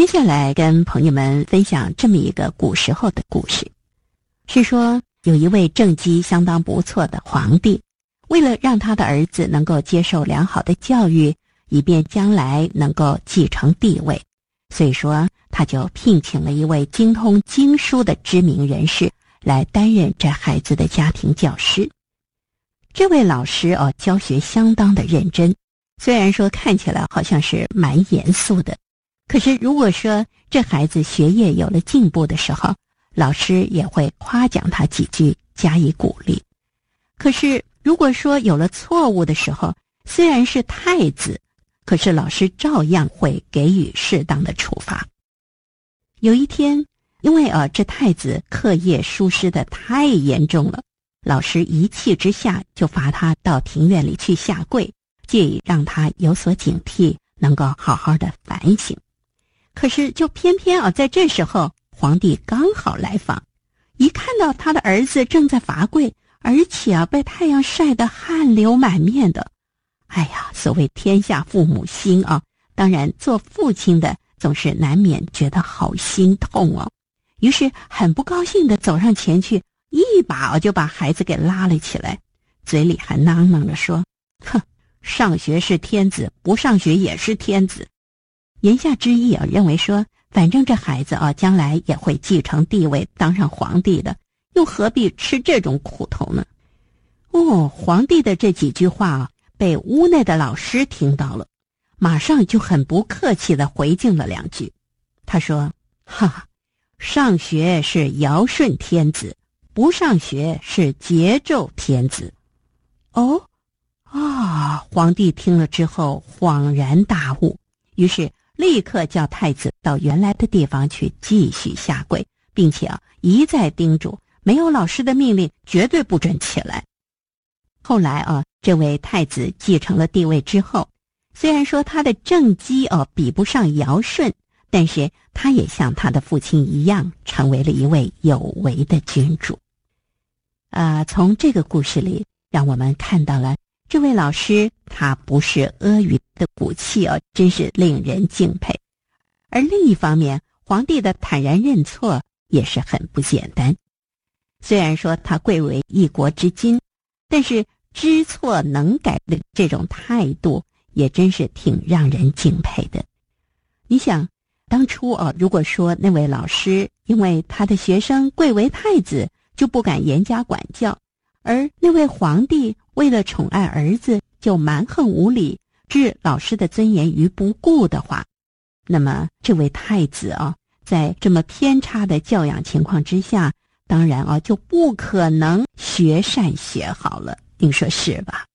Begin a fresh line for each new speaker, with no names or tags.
接下来跟朋友们分享这么一个古时候的故事，是说有一位政绩相当不错的皇帝，为了让他的儿子能够接受良好的教育，以便将来能够继承帝位，所以说他就聘请了一位精通经书的知名人士来担任这孩子的家庭教师。这位老师教学相当的认真，虽然说看起来好像是蛮严肃的，可是如果说这孩子学业有了进步的时候，老师也会夸奖他几句，加以鼓励。可是如果说有了错误的时候，虽然是太子，可是老师照样会给予适当的处罚。有一天，因为这太子课业疏失的太严重了，老师一气之下就罚他到庭院里去下跪，借以让他有所警惕，能够好好的反省。可是就偏偏在这时候，皇帝刚好来访，一看到他的儿子正在罚跪，而且被太阳晒得汗流满面的，哎呀，所谓天下父母心当然做父亲的总是难免觉得好心痛于是很不高兴地走上前去，一把就把孩子给拉了起来，嘴里还囔囔着说：“哼，上学是天子，不上学也是天子。”言下之意认为说，反正这孩子将来也会继承帝位，当上皇帝的，又何必吃这种苦头呢？皇帝的这几句话被屋内的老师听到了，马上就很不客气地回敬了两句。他说：“哈，上学是尧舜天子，不上学是桀纣天子。”皇帝听了之后恍然大悟，于是立刻叫太子到原来的地方去继续下跪，并且一再叮嘱，没有老师的命令绝对不准起来。后来这位太子继承了帝位之后，虽然说他的政绩比不上尧舜，但是他也像他的父亲一样，成为了一位有为的君主。从这个故事里，让我们看到了这位老师他不是阿谀的骨气真是令人敬佩。而另一方面，皇帝的坦然认错也是很不简单。虽然说他贵为一国之君，但是知错能改的这种态度也真是挺让人敬佩的。你想，当初如果说那位老师因为他的学生贵为太子，就不敢严加管教，而那位皇帝为了宠爱儿子就蛮横无理，置老师的尊严于不顾的话，那么这位太子在这么偏差的教养情况之下，当然就不可能学善学好了，您说是吧？